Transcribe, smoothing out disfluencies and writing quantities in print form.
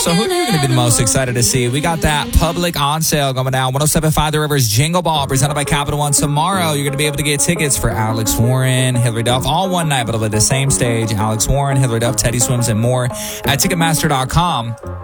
So who are you going to be the most excited to see? We got that public on sale going down. 107.5 The Rivers Jingle Ball presented by Capital One. Tomorrow, you're going to be able to get tickets for Alex Warren, Hillary Duff, all one night, but it'll be the same stage. Alex Warren, Hillary Duff, Teddy Swims, and more at Ticketmaster.com.